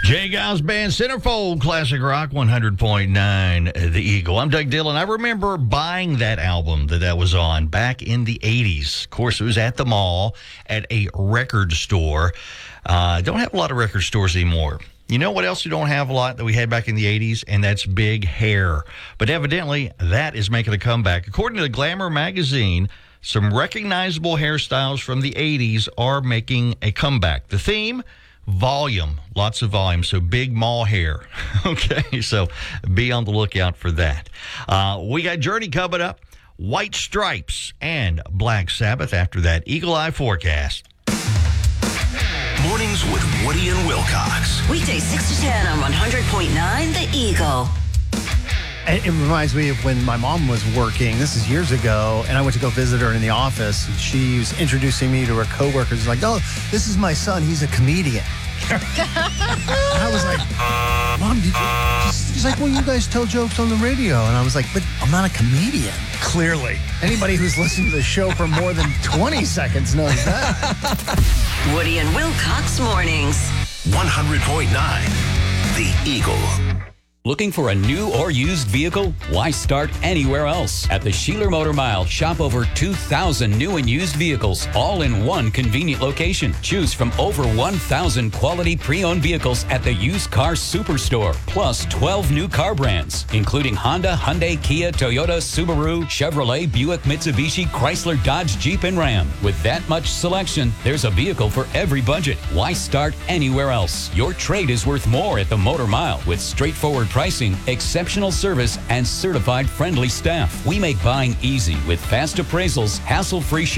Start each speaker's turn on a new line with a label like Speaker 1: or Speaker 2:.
Speaker 1: Jay Giles Band, Centerfold, Classic Rock 100.9, The Eagle. I'm Doug Dillon. I remember buying that album that was on back in the 80s. Of course, it was at the mall at a record store. Don't have a lot of record stores anymore. You know what else we don't have a lot that we had back in the 80s? And that's big hair. But evidently, that is making a comeback. According to Glamour magazine, some recognizable hairstyles from the 80s are making a comeback. The theme? Volume, lots of volume, so big mall hair. Okay, so be on the lookout for that. We got Journey coming up, White Stripes, and Black Sabbath after that Eagle Eye forecast.
Speaker 2: Mornings with Woody and Wilcox.
Speaker 3: Weekdays 6 to 10 on 100.9 The Eagle.
Speaker 4: It reminds me of when my mom was working. This is years ago, and I went to go visit her in the office. And she was introducing me to her coworkers. Like, "Oh, this is my son. He's a comedian." And I was like, "Mom, did you?" She's like, "Well, you guys tell jokes on the radio." And I was like, "But I'm not a comedian." Clearly, anybody who's listened to the show for more than 20 seconds knows that.
Speaker 3: Woody and Wilcox mornings.
Speaker 2: 100.9 The Eagle.
Speaker 5: Looking for a new or used vehicle? Why start anywhere else? At the Sheeler Motor Mile, shop over 2,000 new and used vehicles, all in one convenient location. Choose from over 1,000 quality pre-owned vehicles at the Used Car Superstore, plus 12 new car brands, including Honda, Hyundai, Kia, Toyota, Subaru, Chevrolet, Buick, Mitsubishi, Chrysler, Dodge, Jeep, and Ram. With that much selection, there's a vehicle for every budget. Why start anywhere else? Your trade is worth more at the Motor Mile with straightforward pricing, exceptional service, and certified friendly staff. We make buying easy with fast appraisals, hassle-free